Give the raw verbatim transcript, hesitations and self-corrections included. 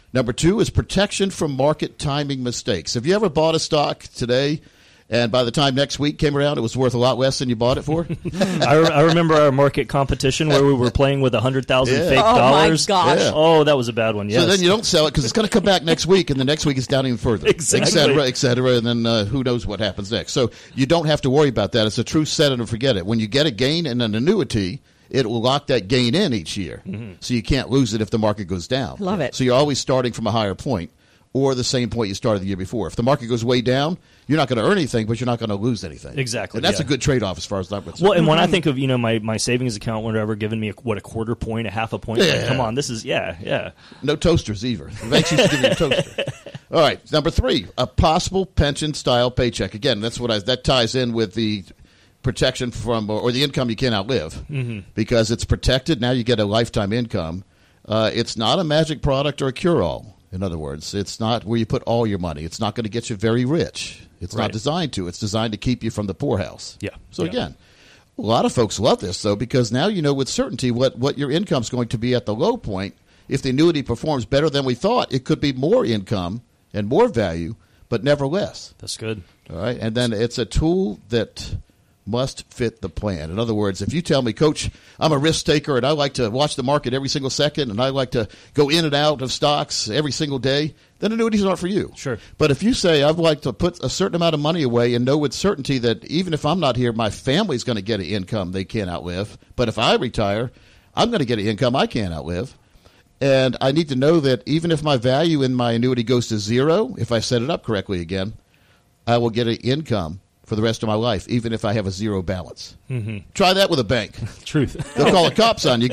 Number two is protection from market timing mistakes. Have you ever bought a stock today, and by the time next week came around, it was worth a lot less than you bought it for? I, re- I remember our market competition where we were playing with one hundred thousand Yeah. fake Oh, my dollars. gosh. Yeah. Oh, that was a bad one, yes. So then you don't sell it because it's going to come back next week, and the next week it's down even further, Exactly. et cetera, et cetera, and then uh, who knows what happens next. So you don't have to worry about that. It's a true set it and forget it. When you get a gain in an annuity, it will lock that gain in each year, mm-hmm. so you can't lose it if the market goes down. Love it. So you're always starting from a higher point or the same point you started the year before. If the market goes way down, you're not going to earn anything, but you're not going to lose anything. Exactly. And that's yeah. a good trade-off as far as I'm concerned. Well, and when I think of, you know, my, my savings account, whatever, giving me, a, what, a quarter point, a half a point, Yeah. like, come on, this is, yeah, yeah. No toasters either. The banks used to give you a toaster. All right, number three, a possible pension-style paycheck. Again, that's what I, that ties in with the protection from, or, or the income you can't outlive, mm-hmm. because it's protected. Now you get a lifetime income. Uh, it's not a magic product or a cure-all. In other words, it's not where you put all your money. It's not going to get you very rich. It's Right. not designed to. It's designed to keep you from the poorhouse. Yeah. So Yeah. again, a lot of folks love this, though, because now you know with certainty what, what your income's going to be at the low point. If the annuity performs better than we thought, it could be more income and more value, but never less. That's good. All right, and then it's a tool that must fit the plan. In other words, if you tell me, Coach, I'm a risk taker and I like to watch the market every single second and I like to go in and out of stocks every single day, then annuities aren't for you. Sure. But if you say, I'd like to put a certain amount of money away and know with certainty that even if I'm not here, my family's going to get an income they can't outlive, but if I retire, I'm going to get an income I can't outlive. And I need to know that even if my value in my annuity goes to zero, if I set it up correctly again, I will get an income for the rest of my life, even if I have a zero balance. Mm-hmm. Try that with a bank. Truth. They'll call the cops on you.